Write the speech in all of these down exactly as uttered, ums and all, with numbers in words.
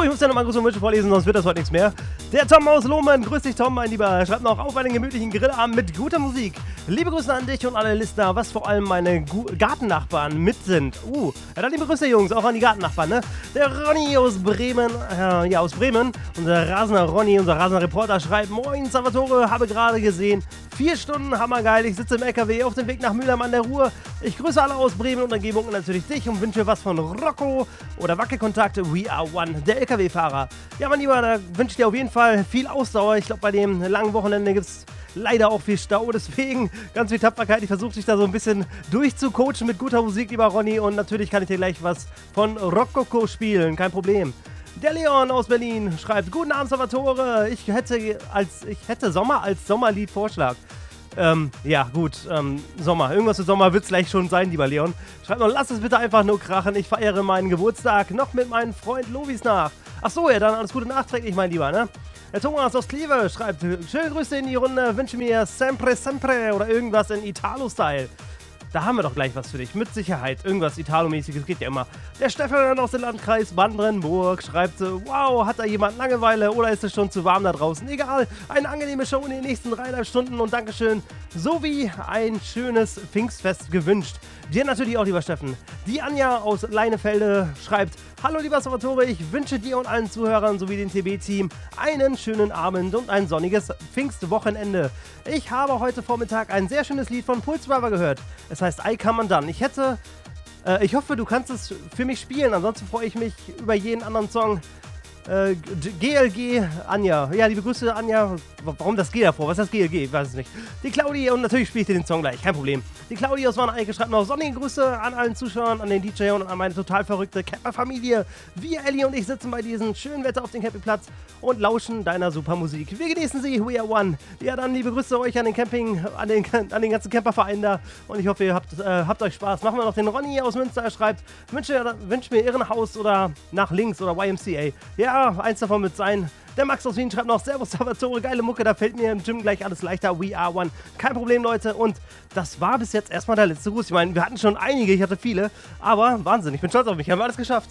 ich muss ja nochmal große Wünsche vorlesen, sonst wird das heute nichts mehr. Der Tom aus Lohmann, grüß dich Tom, mein Lieber. Schreibt noch auf einen gemütlichen Grillabend mit guter Musik. Liebe Grüße an dich und alle Listener, was vor allem meine Gu- Gartennachbarn mit sind. Uh, ja, dann liebe Grüße, Jungs, auch an die Gartennachbarn, ne? Der Ronny aus Bremen, äh, ja, aus Bremen, unser rasender Ronny, unser rasender Reporter, schreibt: Moin, Salvatore, habe gerade gesehen. Vier Stunden, hammergeil, ich sitze im L K W auf dem Weg nach Mülheim an der Ruhr. Ich grüße alle aus Bremen und Umgebung und natürlich dich und wünsche was von Rocco oder Wackelkontakt, We Are One, der L K W-Fahrer. Ja, mein Lieber, da wünsche ich dir auf jeden Fall viel Ausdauer. Ich glaube, bei dem langen Wochenende gibt es leider auch viel Stau, deswegen ganz viel Tapferkeit. Ich versuche dich da so ein bisschen durchzucoachen mit guter Musik, lieber Ronny. Und natürlich kann ich dir gleich was von Rococo spielen, kein Problem. Der Leon aus Berlin schreibt: Guten Abend, Salvatore. Ich hätte als ich hätte Sommer als Sommerlied Vorschlag. Ähm, ja, gut, ähm, Sommer. Irgendwas für Sommer wird es gleich schon sein, lieber Leon. Schreibt noch: Lass es bitte einfach nur krachen. Ich feiere meinen Geburtstag noch mit meinem Freund Lovis nach. Ach so, ja, dann alles Gute nachträglich, mein Lieber, ne? Der Thomas aus Kleve schreibt: Schöne Grüße in die Runde, wünsche mir sempre sempre oder irgendwas in Italo-Style. Da haben wir doch gleich was für dich, mit Sicherheit. Irgendwas Italo-mäßiges geht ja immer. Der Stefan aus dem Landkreis Brandenburg schreibt: Wow, hat da jemand Langeweile oder ist es schon zu warm da draußen? Egal, eine angenehme Show in den nächsten dreieinhalb Stunden und Dankeschön, sowie ein schönes Pfingstfest gewünscht. Dir natürlich auch, lieber Steffen. Die Anja aus Leinefelde schreibt: Hallo lieber Salvatore, ich wünsche dir und allen Zuhörern sowie dem T B-Team einen schönen Abend und ein sonniges Pfingstwochenende. Ich habe heute Vormittag ein sehr schönes Lied von Pulsriver gehört. Es heißt I Come Undone. Ich hätte, äh, ich hoffe, du kannst es für mich spielen, ansonsten freue ich mich über jeden anderen Song. Äh, G L G, Anja. Ja, liebe Grüße, Anja. Warum das G davor? Was ist das G L G? Ich weiß es nicht. Die Claudi, und natürlich spiele ich dir den Song gleich, kein Problem. Die Claudi aus Wanne-Eickel schreibt noch: Sonnige Grüße an allen Zuschauern, an den D J und an meine total verrückte Camper-Familie. Wir, Ellie und ich, sitzen bei diesem schönen Wetter auf dem Campingplatz und lauschen deiner super Musik. Wir genießen sie, We Are One. Ja, dann liebe Grüße euch an den Camping, an den, an den ganzen Camperverein da. Und ich hoffe, ihr habt, äh, habt euch Spaß. Machen wir noch den Ronny aus Münster, er schreibt: Wünsche, wünsche mir Irrenhaus oder nach links oder Y M C A. Ja, eins davon wird sein. Der Max aus Wien schreibt noch: Servus Salvatore, geile Mucke, da fällt mir im Gym gleich alles leichter. We Are One. Kein Problem, Leute. Und das war bis jetzt erstmal der letzte Gruß. Ich meine, wir hatten schon einige, ich hatte viele. Aber Wahnsinn, ich bin stolz auf mich. Haben wir alles geschafft.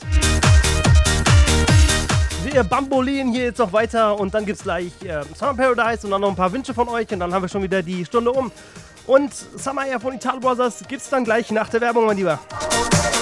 Wir bambolien hier jetzt noch weiter und dann gibt's gleich äh, Summer Paradise und dann noch ein paar Wünsche von euch und dann haben wir schon wieder die Stunde um. Und Summer Air von Italo Brothers gibt's dann gleich nach der Werbung, mein Lieber.